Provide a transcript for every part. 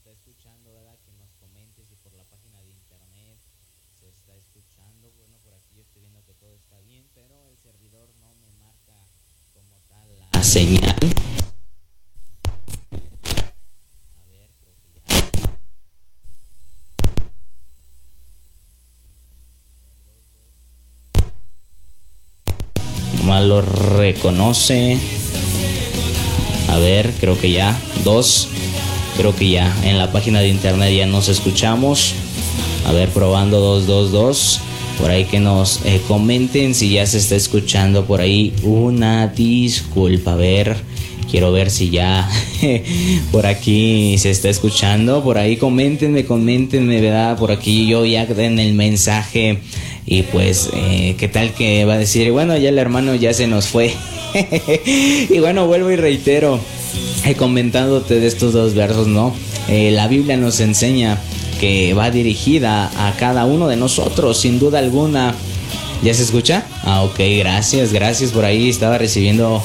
escuchando, ¿verdad? Que nos comente si por la página de internet se está escuchando. Bueno, por aquí yo estoy viendo que todo está bien, pero el servidor no me marca como tal la señal. A ver, creo que ya. Nomás lo reconoce. A ver, creo que ya. 2. Creo que ya en la página de internet ya nos escuchamos. A ver, probando 2. Por ahí que nos comenten si ya se está escuchando por ahí. Una disculpa. A ver, quiero ver si ya por aquí se está escuchando. Por ahí coméntenme, ¿verdad? Por aquí yo ya en el mensaje. Y pues, ¿qué tal que va a decir? Bueno, ya el hermano ya se nos fue. Y bueno, vuelvo y reitero, comentándote de estos 2 versos, ¿no? La Biblia nos enseña que va dirigida a cada uno de nosotros, sin duda alguna. ¿Ya se escucha? Ah, ok, gracias, por ahí estaba recibiendo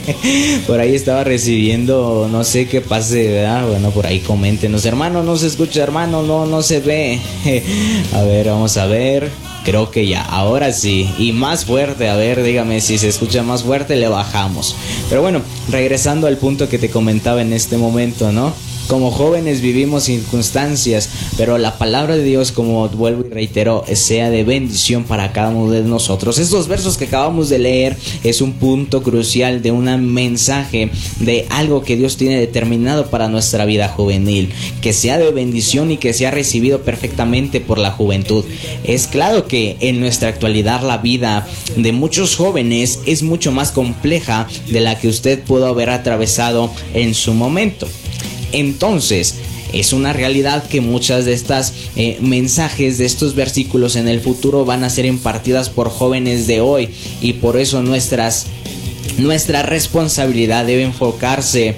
no sé qué pase, ¿verdad? Bueno, por ahí coméntenos, hermano, no se escucha, hermano, no se ve. A ver, vamos a ver. Creo que ya, ahora sí, y más fuerte, a ver, dígame si se escucha más fuerte, le bajamos. Pero bueno, regresando al punto que te comentaba en este momento, ¿no? Como jóvenes vivimos circunstancias, pero la palabra de Dios, como vuelvo y reitero, sea de bendición para cada uno de nosotros. Estos versos que acabamos de leer es un punto crucial de un mensaje de algo que Dios tiene determinado para nuestra vida juvenil, que sea de bendición y que sea recibido perfectamente por la juventud. Es claro que en nuestra actualidad la vida de muchos jóvenes es mucho más compleja de la que usted pudo haber atravesado en su momento. Entonces, es una realidad que muchas de estas mensajes de estos versículos en el futuro van a ser impartidas por jóvenes de hoy, y por eso nuestra responsabilidad debe enfocarse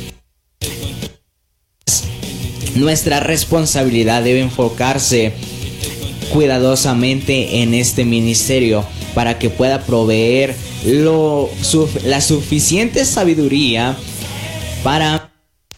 cuidadosamente en este ministerio para que pueda proveer la suficiente sabiduría para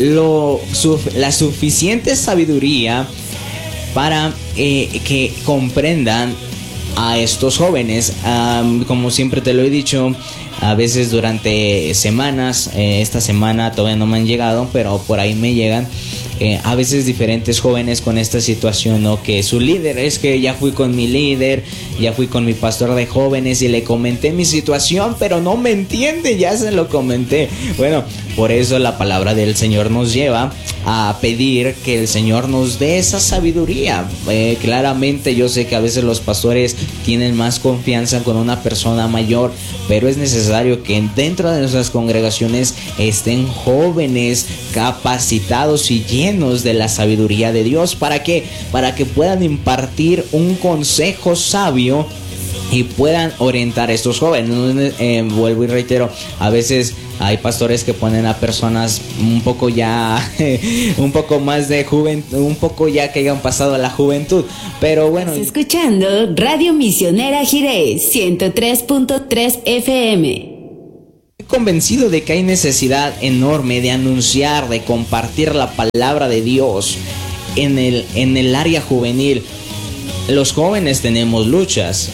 que comprendan a estos jóvenes. Como siempre te lo he dicho, a veces durante semanas, esta semana todavía no me han llegado, pero por ahí me llegan a veces diferentes jóvenes con esta situación, ¿no? Que su líder, es que ya fui con mi líder, ya fui con mi pastor de jóvenes y le comenté mi situación, pero no me entiende, ya se lo comenté. Bueno, por eso la palabra del Señor nos lleva a pedir que el Señor nos dé esa sabiduría. Claramente yo sé que a veces los pastores tienen más confianza con una persona mayor, pero es necesario que dentro de nuestras congregaciones estén jóvenes capacitados y llenos de la sabiduría de Dios. ¿Para qué? Para que puedan impartir un consejo sabio y puedan orientar a estos jóvenes. Vuelvo y reitero, a veces hay pastores que ponen a personas un poco ya un poco más de juventud, un poco ya que hayan pasado a la juventud, pero bueno. Estás escuchando Radio Misionera Jiré 103.3 FM. Estoy convencido de que hay necesidad enorme de anunciar, de compartir la palabra de Dios en el área juvenil. Los jóvenes tenemos luchas,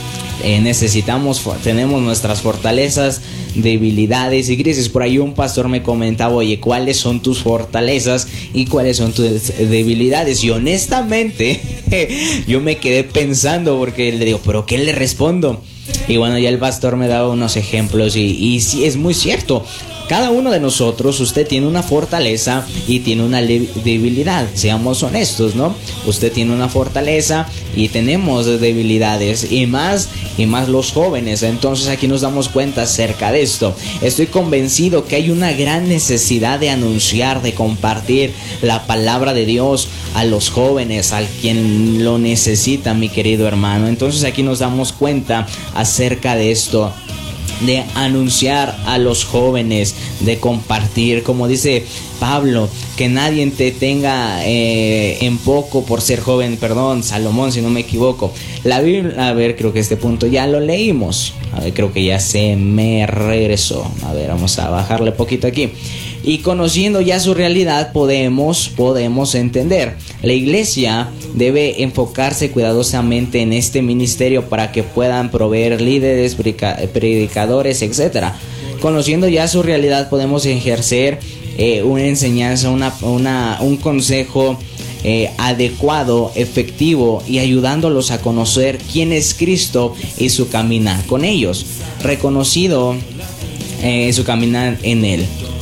tenemos nuestras fortalezas, debilidades y crisis. Por ahí un pastor me comentaba, oye, ¿cuáles son tus fortalezas y cuáles son tus debilidades? Y honestamente yo me quedé pensando, porque le digo, ¿pero qué le respondo? Y bueno, ya el pastor me daba unos ejemplos y sí, es muy cierto. Cada uno de nosotros, usted tiene una fortaleza y tiene una debilidad. Seamos honestos, ¿no? Usted tiene una fortaleza y tenemos debilidades, y más los jóvenes. Entonces aquí nos damos cuenta acerca de esto. Estoy convencido que hay una gran necesidad de anunciar, de compartir la palabra de Dios a los jóvenes, a quien lo necesita, mi querido hermano. Entonces aquí nos damos cuenta acerca de esto, de anunciar a los jóvenes, de compartir, como dice Pablo, que nadie te tenga en poco por ser joven, Salomón, si no me equivoco. La Biblia, a ver, creo que este punto ya lo leímos. A ver, creo que ya se me regresó. A ver, vamos a bajarle poquito aquí. Y conociendo ya su realidad podemos entender. La iglesia debe enfocarse cuidadosamente en este ministerio para que puedan proveer líderes, predicadores, etc. Conociendo ya su realidad podemos ejercer una enseñanza, un consejo adecuado, efectivo, y ayudándolos a conocer quién es Cristo y su caminar con ellos, reconocido su caminar en Él.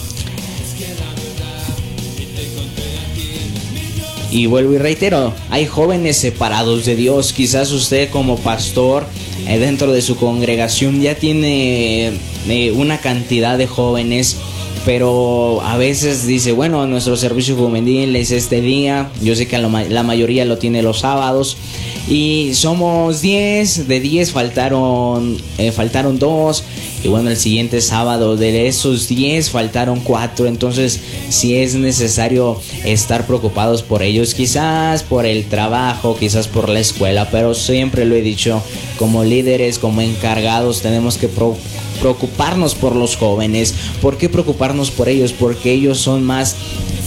Y vuelvo y reitero, hay jóvenes separados de Dios. Quizás usted como pastor dentro de su congregación ya tiene una cantidad de jóvenes, pero a veces dice, bueno, nuestro servicio juvenil es este día. Yo sé que la mayoría lo tiene los sábados y somos 10, de 10 faltaron 2, y bueno, el siguiente sábado de esos 10 faltaron 4. Entonces sí es necesario estar preocupados por ellos, quizás por el trabajo, quizás por la escuela, pero siempre lo he dicho, como líderes, como encargados, tenemos que preocuparnos por los jóvenes. ¿Por qué preocuparnos por ellos? Porque ellos son más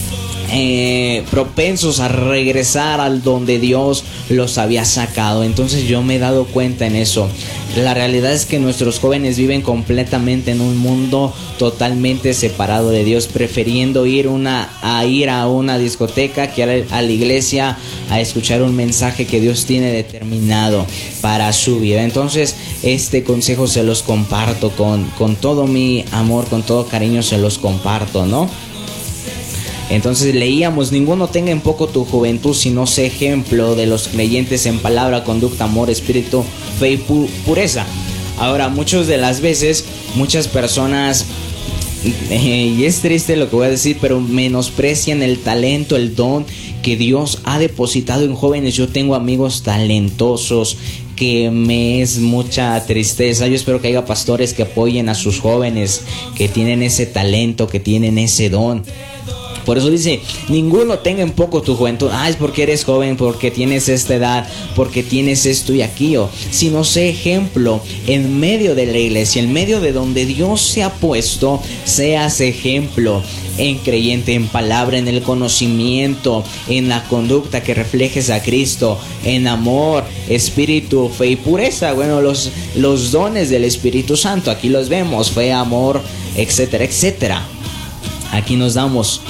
propensos a regresar al donde Dios los había sacado. Entonces yo me he dado cuenta en eso. La realidad es que nuestros jóvenes viven completamente en un mundo totalmente separado de Dios, prefiriendo ir a una discoteca que a la iglesia a escuchar un mensaje que Dios tiene determinado para su vida. Entonces este consejo se los comparto con todo mi amor, con todo cariño se los comparto, ¿no? Entonces leíamos, ninguno tenga en poco tu juventud, sino sé ejemplo de los creyentes en palabra, conducta, amor, espíritu, fe y pureza. Ahora, muchas de las veces, muchas personas, y es triste lo que voy a decir, pero menosprecian el talento, el don que Dios ha depositado en jóvenes. Yo tengo amigos talentosos que me es mucha tristeza. Yo espero que haya pastores que apoyen a sus jóvenes que tienen ese talento, que tienen ese don. Por eso dice, ninguno tenga en poco tu juventud. Es porque eres joven, porque tienes esta edad, porque tienes esto y aquello. Sino sé ejemplo en medio de la iglesia, en medio de donde Dios se ha puesto. Seas ejemplo en creyente, en palabra, en el conocimiento, en la conducta, que reflejes a Cristo, en amor, espíritu, fe y pureza. Bueno, los dones del Espíritu Santo, aquí los vemos, fe, amor, etcétera, etcétera. Aquí nos damos.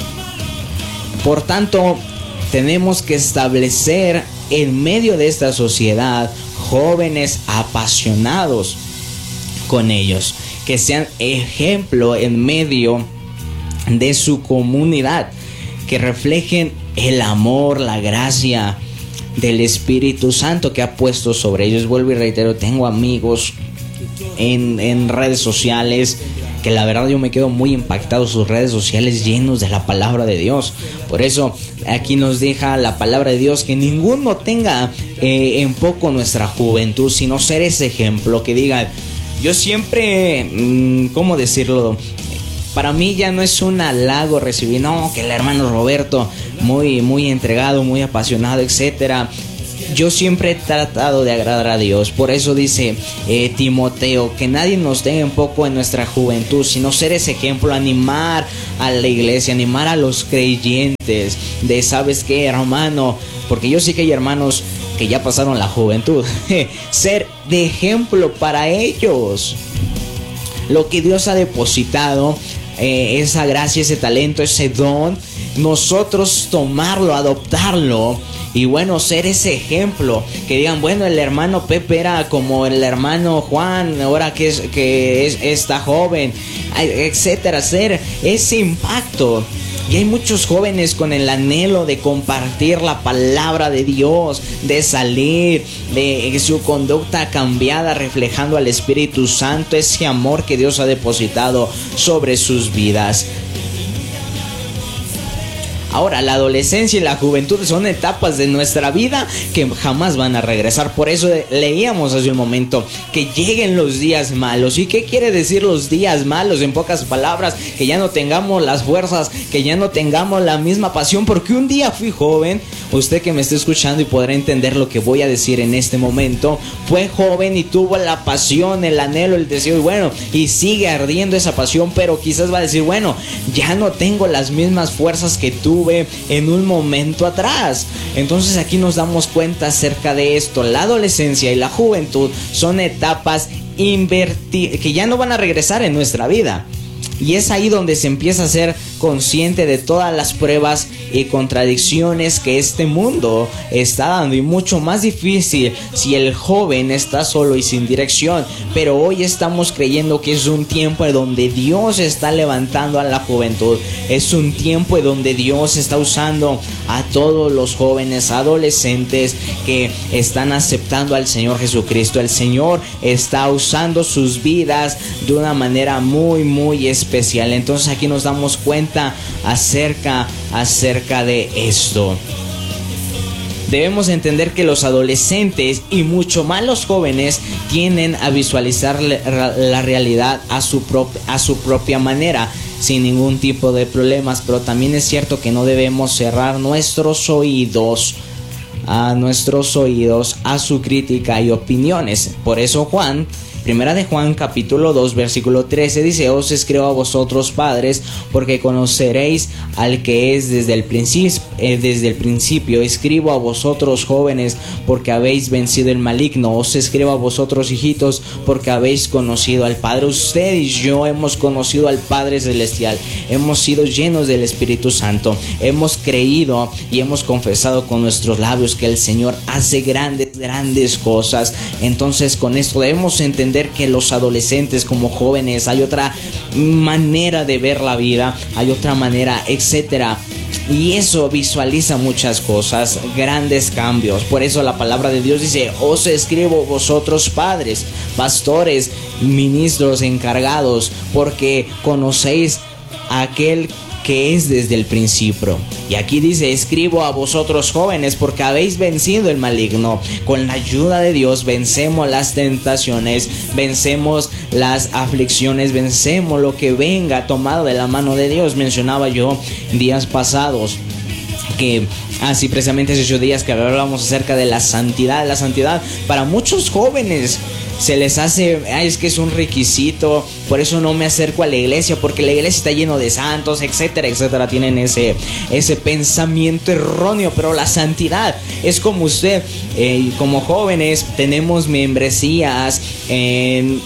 Por tanto, tenemos que establecer en medio de esta sociedad jóvenes apasionados con ellos, que sean ejemplo en medio de su comunidad, que reflejen el amor, la gracia del Espíritu Santo que ha puesto sobre ellos. Vuelvo y reitero, tengo amigos en redes sociales que la verdad yo me quedo muy impactado, sus redes sociales llenos de la palabra de Dios. Por eso aquí nos deja la palabra de Dios, que ninguno tenga en poco nuestra juventud, sino ser ese ejemplo, que digan, yo siempre, ¿cómo decirlo? Para mí ya no es un halago recibir, no, que el hermano Roberto muy entregado, muy apasionado, etcétera. Yo siempre he tratado de agradar a Dios. Por eso dice Timoteo, que nadie nos tenga en poco en nuestra juventud, sino ser ese ejemplo, animar a la iglesia, animar a los creyentes de, ¿sabes qué, hermano? Porque yo sé que hay hermanos que ya pasaron la juventud. Ser de ejemplo para ellos. Lo que Dios ha depositado, esa gracia, ese talento, ese don, nosotros tomarlo, adoptarlo. Y bueno, ser ese ejemplo, que digan, bueno, el hermano Pepe era como el hermano Juan, ahora que está joven, etcétera. Ser ese impacto. Y hay muchos jóvenes con el anhelo de compartir la palabra de Dios, de salir, de su conducta cambiada, reflejando al Espíritu Santo, ese amor que Dios ha depositado sobre sus vidas. Ahora, la adolescencia y la juventud son etapas de nuestra vida que jamás van a regresar. Por eso leíamos hace un momento que lleguen los días malos. ¿Y qué quiere decir los días malos? En pocas palabras, que ya no tengamos las fuerzas, que ya no tengamos la misma pasión, porque un día fui joven. Usted que me está escuchando y podrá entender lo que voy a decir en este momento, fue joven y tuvo la pasión, el anhelo, el deseo, y bueno, y sigue ardiendo esa pasión, pero quizás va a decir, bueno, ya no tengo las mismas fuerzas que tuve en un momento atrás. Entonces aquí nos damos cuenta acerca de esto. La adolescencia y la juventud son etapas que ya no van a regresar en nuestra vida. Y es ahí donde se empieza a ser consciente de todas las pruebas y contradicciones que este mundo está dando, y mucho más difícil si el joven está solo y sin dirección. Pero hoy estamos creyendo que es un tiempo en donde Dios está levantando a la juventud. Es un tiempo en donde Dios está usando a todos los jóvenes, adolescentes que están aceptando al Señor Jesucristo. El Señor está usando sus vidas de una manera muy, muy especial. Entonces aquí nos damos cuenta acerca de esto. Debemos entender que los adolescentes y mucho más los jóvenes tienden a visualizar la realidad a su propia manera, sin ningún tipo de problemas. Pero también es cierto que no debemos cerrar nuestros oídos a su crítica y opiniones. Por eso Primera de Juan capítulo 2 versículo 13 dice: os escribo a vosotros, padres, porque conoceréis al que es desde el principio. Escribo a vosotros, jóvenes, porque habéis vencido el maligno. Os escribo a vosotros, hijitos, porque habéis conocido al Padre. Usted y yo hemos conocido al Padre Celestial. Hemos sido llenos del Espíritu Santo. Hemos creído y hemos confesado con nuestros labios que el Señor hace grandes cosas. Entonces, con esto debemos entender que los adolescentes como jóvenes hay otra manera de ver la vida, hay otra manera, etcétera. Y eso visualiza muchas cosas, grandes cambios. Por eso la palabra de Dios dice: os escribo vosotros, padres, pastores, ministros encargados, porque conocéis a aquel que es desde el principio. Y aquí dice: escribo a vosotros, jóvenes, porque habéis vencido el maligno. Con la ayuda de Dios vencemos las tentaciones, vencemos las aflicciones, vencemos lo que venga tomado de la mano de Dios. Mencionaba yo días pasados que precisamente hace 8 días que hablábamos acerca de la santidad. La santidad para muchos jóvenes se les hace, es que es un requisito, por eso no me acerco a la iglesia, porque la iglesia está lleno de santos, etcétera, etcétera. Tienen ese pensamiento erróneo. Pero la santidad es como usted, como jóvenes tenemos membresías en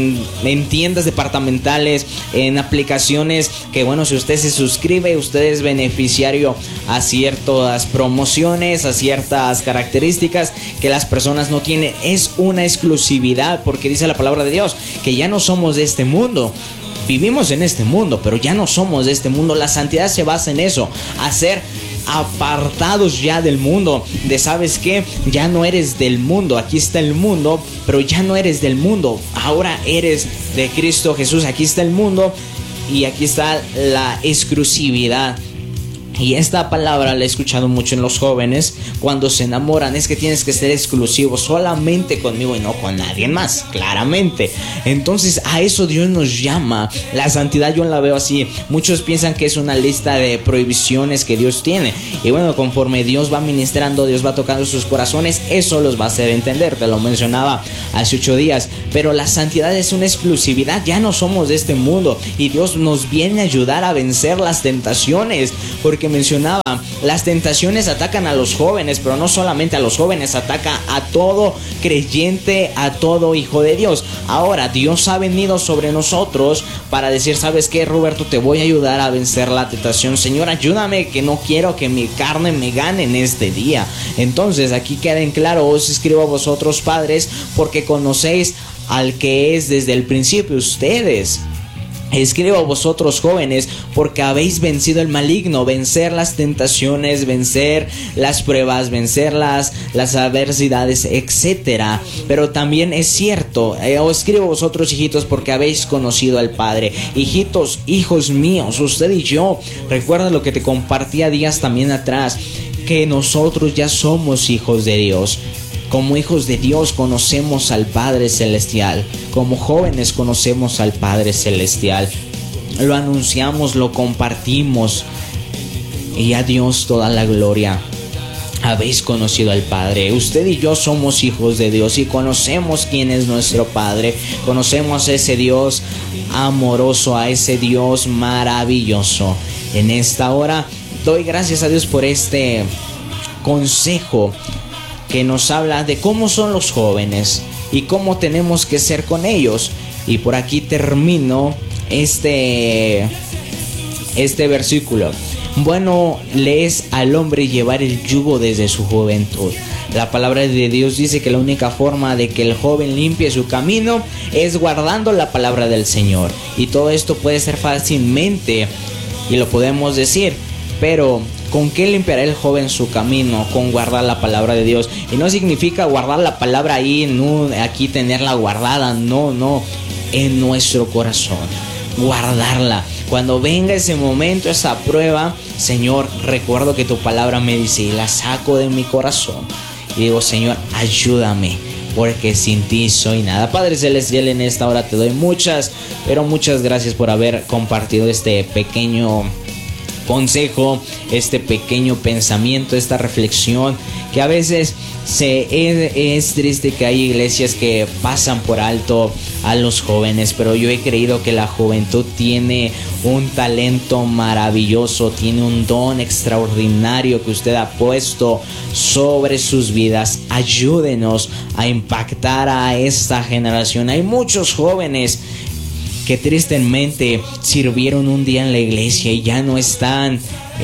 tiendas departamentales, en aplicaciones que, bueno, si usted se suscribe, usted es beneficiario a ciertas promociones, a ciertas características que las personas no tienen. Es una exclusividad, porque dice la palabra de Dios que ya no somos de este mundo. Vivimos en este mundo, pero ya no somos de este mundo. La santidad se basa en eso, hacer apartados ya del mundo, de ¿sabes qué? Ya no eres del mundo, aquí está el mundo, pero ya no eres del mundo, ahora eres de Cristo Jesús. Aquí está el mundo y aquí está la exclusividad. Y esta palabra la he escuchado mucho en los jóvenes cuando se enamoran: es que tienes que ser exclusivo, solamente conmigo y no con nadie más, claramente. Entonces a eso Dios nos llama. La santidad yo la veo así. Muchos piensan que es una lista de prohibiciones que Dios tiene, y bueno, conforme Dios va ministrando, Dios va tocando sus corazones, eso los va a hacer entender. Te lo mencionaba hace 8 días. Pero la santidad es una exclusividad. Ya no somos de este mundo y Dios nos viene a ayudar a vencer las tentaciones, porque mencionaba, las tentaciones atacan a los jóvenes, pero no solamente a los jóvenes, ataca a todo creyente, a todo hijo de Dios. Ahora Dios ha venido sobre nosotros para decir: ¿sabes qué, Roberto? Te voy a ayudar a vencer la tentación. Señor, ayúdame, que no quiero que mi carne me gane en este día. Entonces aquí queda en claro: os escribo a vosotros, padres, porque conocéis al que es desde el principio. Ustedes escribo a vosotros, jóvenes, porque habéis vencido el maligno. Vencer las tentaciones, vencer las pruebas, vencer las las adversidades, etcétera. Pero también es cierto, os escribo a vosotros, hijitos, porque habéis conocido al Padre. Hijitos, hijos míos, usted y yo, recuerda lo que te compartía días también atrás, que nosotros ya somos hijos de Dios. Como hijos de Dios conocemos al Padre Celestial. Como jóvenes conocemos al Padre Celestial. Lo anunciamos, lo compartimos. Y a Dios toda la gloria. Habéis conocido al Padre. Usted y yo somos hijos de Dios y conocemos quién es nuestro Padre. Conocemos a ese Dios amoroso, a ese Dios maravilloso. En esta hora doy gracias a Dios por este consejo que nos habla de cómo son los jóvenes y cómo tenemos que ser con ellos. Y por aquí termino este versículo. Bueno le es al hombre llevar el yugo desde su juventud. La palabra de Dios dice que la única forma de que el joven limpie su camino es guardando la palabra del Señor. Y todo esto puede ser fácilmente, y lo podemos decir, pero ¿con qué limpiará el joven su camino? Con guardar la palabra de Dios. Y no significa guardar la palabra ahí, no, aquí tenerla guardada, no, en nuestro corazón. Guardarla. Cuando venga ese momento, esa prueba, Señor, recuerdo que tu palabra me dice y la saco de mi corazón. Y digo, Señor, ayúdame, porque sin ti soy nada. Padre Celestial, en esta hora te doy muchas gracias por haber compartido este pequeño consejo, este pequeño pensamiento, esta reflexión, que a veces es triste que hay iglesias que pasan por alto a los jóvenes, pero yo he creído que la juventud tiene un talento maravilloso, tiene un don extraordinario que usted ha puesto sobre sus vidas. Ayúdenos a impactar a esta generación. Hay muchos jóvenes que tristemente sirvieron un día en la iglesia y ya no están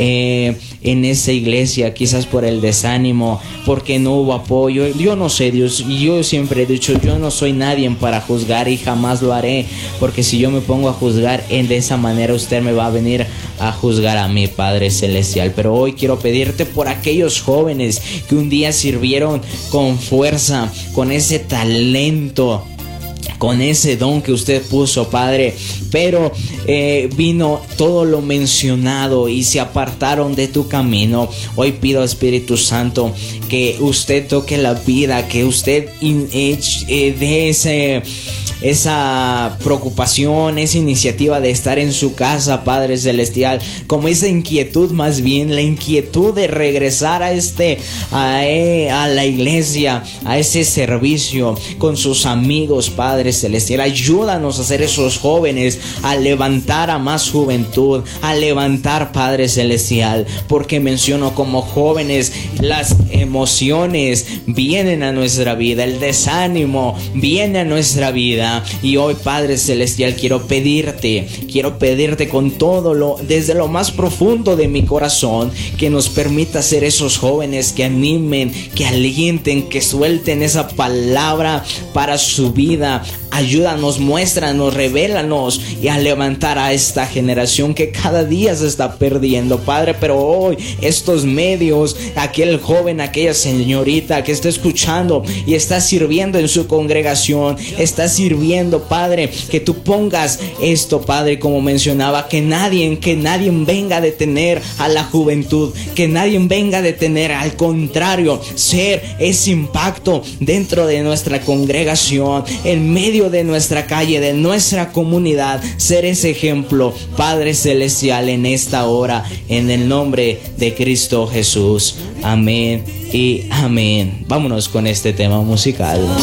en esa iglesia, quizás por el desánimo, porque no hubo apoyo. Yo no sé, Dios, yo siempre he dicho, yo no soy nadie para juzgar y jamás lo haré, porque si yo me pongo a juzgar de esa manera, usted me va a venir a juzgar a mi Padre Celestial. Pero hoy quiero pedirte por aquellos jóvenes que un día sirvieron con fuerza, con ese talento, con ese don que usted puso, Padre, pero vino todo lo mencionado y se apartaron de tu camino. Hoy pido, Espíritu Santo, que usted toque la vida, que usted dé esa preocupación, esa iniciativa de estar en su casa, Padre Celestial, como esa inquietud, más bien la inquietud de regresar a la iglesia, a ese servicio con sus amigos, Padre Celestial. Ayúdanos a ser esos jóvenes, a levantar a más juventud, a levantar, Padre Celestial, porque menciono como jóvenes, las emociones vienen a nuestra vida, el desánimo viene a nuestra vida. Y hoy, Padre Celestial, quiero pedirte con todo desde lo más profundo de mi corazón, que nos permita ser esos jóvenes que animen, que alienten, que suelten esa palabra para su vida. Ayúdanos, muéstranos, revélanos y a levantar a esta generación que cada día se está perdiendo, Padre. Pero hoy estos medios, aquel joven, aquella señorita que está escuchando y está sirviendo en su congregación, está sirviendo, Padre, que tú pongas esto, Padre, como mencionaba, que nadie venga a detener a la juventud, que nadie venga a detener, al contrario, ser ese impacto dentro de nuestra congregación, en medio de nuestra calle, de nuestra comunidad, ser ese ejemplo, Padre Celestial, en esta hora, en el nombre de Cristo Jesús. Amén y amén. Vámonos con este tema musical.